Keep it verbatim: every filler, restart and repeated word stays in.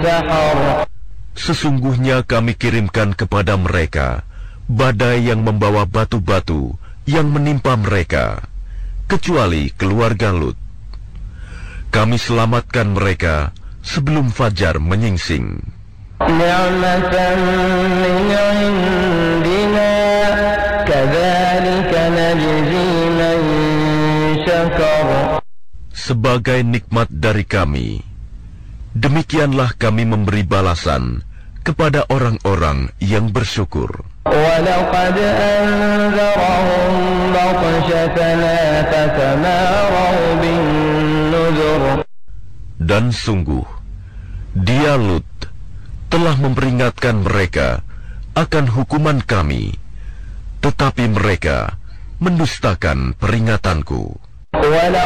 سحر Sesungguhnya kami kirimkan kepada mereka badai yang membawa batu-batu yang menimpa mereka, kecuali keluarga Lut. Kami selamatkan mereka sebelum fajar menyingsing. Ni'matan min 'indina kadzalika najzi man syakar. Sebagai nikmat dari kami, demikianlah kami memberi balasan kepada orang-orang yang bersyukur. وَلَقَدْ أَنذَرَهُمْ بَطْشَتَنَا فَتَمَارَوْا بِالنُّذُرِ. Dan sungguh, dia Lut telah memperingatkan mereka akan hukuman kami, tetapi mereka mendustakan peringatanku.